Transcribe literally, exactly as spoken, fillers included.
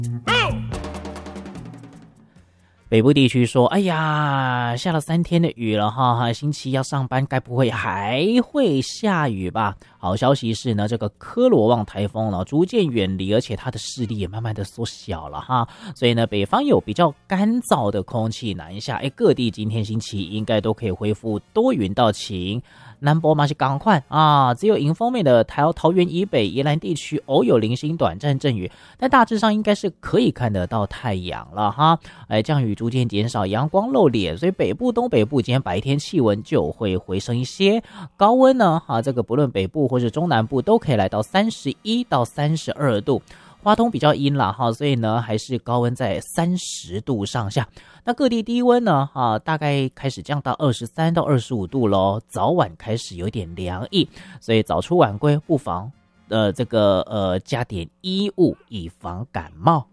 北部地区说，哎呀，下了三天的雨了哈，星期一要上班，该不会还会下雨吧？好消息是呢，这个科罗旺台风呢逐渐远离，而且它的势力也慢慢的缩小了哈，所以呢，北方有比较干燥的空气南下，哎，各地今天星期一应该都可以恢复多云到晴。南部嘛是赶快啊，只有迎风面的台桃园以北、宜兰地区偶有零星短暂阵雨，但大致上应该是可以看得到太阳了哈。哎，降雨逐渐减少，阳光露脸，所以北部、东北部今天白天气温就会回升一些，高温呢啊，这个不论北部或是中南部都可以来到三十一到三十二度。花东比较阴啦哈，所以呢还是高温在三十度上下。那各地低温呢啊，大概开始降到二十三到二十五度咯，早晚开始有点凉意，所以早出晚归不妨呃这个呃加点衣物以防感冒。